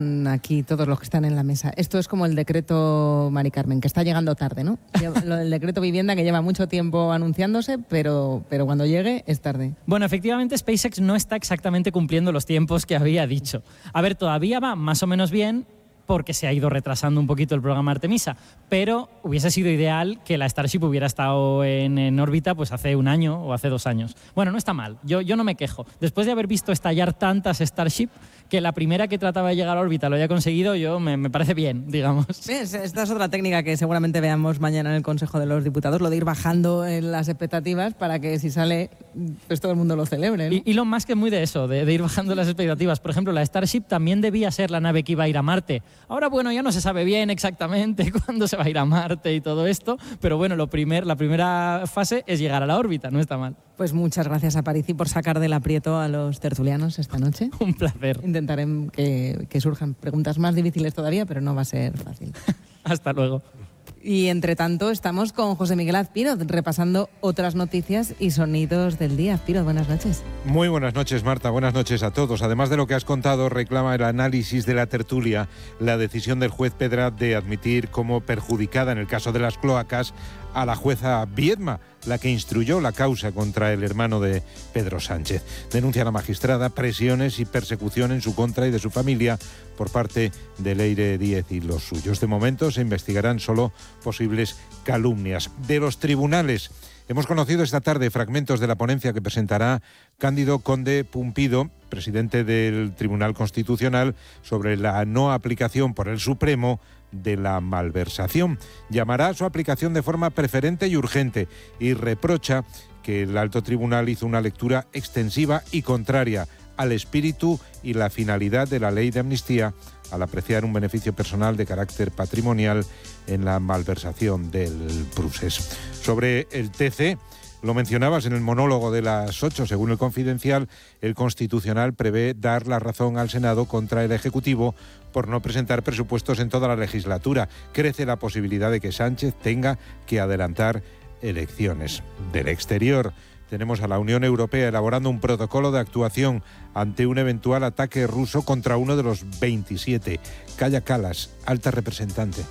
aquí todos los que están en la mesa. Esto es como el decreto Mari Carmen, que está llegando tarde, ¿no? El decreto vivienda que lleva mucho tiempo anunciándose, pero cuando llegue es tarde. Bueno, efectivamente SpaceX no está exactamente cumpliendo los tiempos que había dicho. A ver, todavía va más o menos bien, porque se ha ido retrasando un poquito el programa Artemisa, pero hubiese sido ideal que la Starship hubiera estado en órbita pues hace un año o hace 2 años. Bueno, no está mal, yo no me quejo. Después de haber visto estallar tantas Starship, que la primera que trataba de llegar a órbita lo haya conseguido, me parece bien, digamos. Esta es otra técnica que seguramente veamos mañana en el Consejo de los Diputados, lo de ir bajando en las expectativas para que si sale, pues todo el mundo lo celebre, ¿no? Y Elon Musk es muy de eso, de ir bajando las expectativas. Por ejemplo, la Starship también debía ser la nave que iba a ir a Marte. Ahora, bueno, ya no se sabe bien exactamente cuándo se va a ir a Marte y todo esto, pero bueno, la primera fase es llegar a la órbita, no está mal. Pues muchas gracias a Parisi por sacar del aprieto a los tertulianos esta noche. Un placer. Intentaré que surjan preguntas más difíciles todavía, pero no va a ser fácil. Hasta luego. Y entre tanto estamos con José Miguel Azpiroz repasando otras noticias y sonidos del día. Azpiroz, buenas noches. Muy buenas noches, Marta. Buenas noches a todos. Además de lo que has contado, reclama el análisis de la tertulia la decisión del juez Pedra de admitir como perjudicada en el caso de las cloacas a la jueza Viedma, la que instruyó la causa contra el hermano de Pedro Sánchez. Denuncia a la magistrada presiones y persecución en su contra y de su familia por parte de Leire Díez y los suyos. De momento se investigarán solo posibles calumnias. De los tribunales, hemos conocido esta tarde fragmentos de la ponencia que presentará Cándido Conde Pumpido, presidente del Tribunal Constitucional, sobre la no aplicación por el Supremo de la malversación. Llamará a su aplicación de forma preferente y urgente y reprocha que el alto tribunal hizo una lectura extensiva y contraria al espíritu y la finalidad de la ley de amnistía al apreciar un beneficio personal de carácter patrimonial en la malversación del Prusés. Sobre el TC, lo mencionabas en el monólogo de las 8, según el Confidencial, el Constitucional prevé dar la razón al Senado contra el Ejecutivo por no presentar presupuestos en toda la legislatura. Crece la posibilidad de que Sánchez tenga que adelantar elecciones. Del exterior, tenemos a la Unión Europea elaborando un protocolo de actuación ante un eventual ataque ruso contra uno de los 27. Kaja Kallas, alta representante.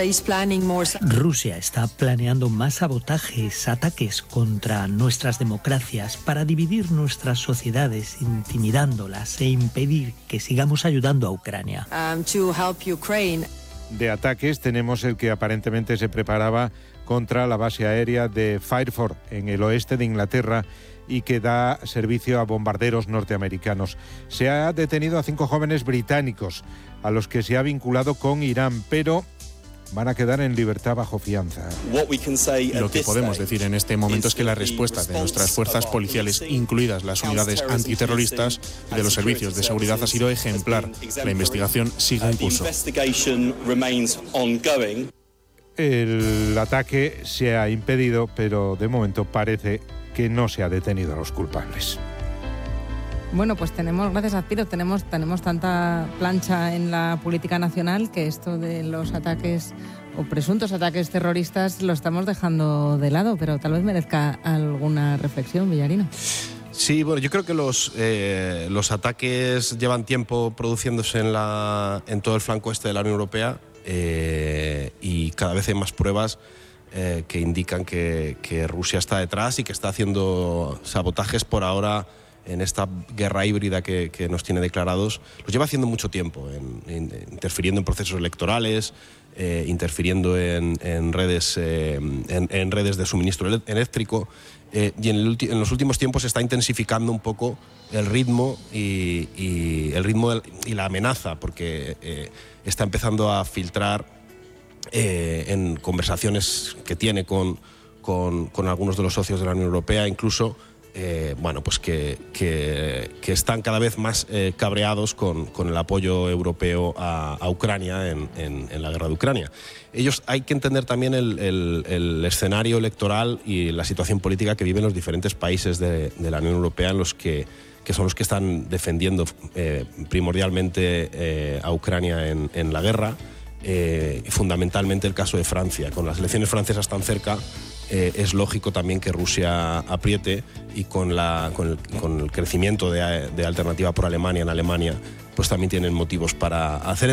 Rusia está planeando más sabotajes, ataques contra nuestras democracias para dividir nuestras sociedades, intimidándolas e impedir que sigamos ayudando a Ucrania. De ataques tenemos el que aparentemente se preparaba contra la base aérea de Fairford, en el oeste de Inglaterra, y que da servicio a bombarderos norteamericanos. Se ha detenido a 5 jóvenes británicos, a los que se ha vinculado con Irán, pero van a quedar en libertad bajo fianza. Lo que podemos decir en este momento es que la respuesta de nuestras fuerzas policiales, incluidas las unidades antiterroristas y de los servicios de seguridad, ha sido ejemplar. La investigación sigue en curso. El ataque se ha impedido, pero de momento parece que no se ha detenido a los culpables. Bueno, pues gracias a Azpiroz, tenemos tanta plancha en la política nacional que esto de los ataques o presuntos ataques terroristas lo estamos dejando de lado, pero tal vez merezca alguna reflexión, Villarino. Sí, bueno, yo creo que los ataques llevan tiempo produciéndose en todo el flanco este de la Unión Europea. Y cada vez hay más pruebas que indican que Rusia está detrás y que está haciendo sabotajes por ahora en esta guerra híbrida que nos tiene declarados. Los lleva haciendo mucho tiempo, interfiriendo en procesos electorales, interfiriendo en redes de suministro eléctrico, y en los últimos tiempos se está intensificando un poco el ritmo y la amenaza, porque está empezando a filtrar en conversaciones que tiene con algunos de los socios de la Unión Europea, incluso pues que están cada vez más cabreados con el apoyo europeo a Ucrania en la guerra de Ucrania. Hay que entender también el escenario electoral y la situación política que viven los diferentes países de la Unión Europea, en los que son los que están defendiendo primordialmente a Ucrania en la guerra, fundamentalmente el caso de Francia. Con las elecciones francesas tan cerca, es lógico también que Rusia apriete, y con el crecimiento de Alternativa por Alemania en Alemania, pues también tienen motivos para hacer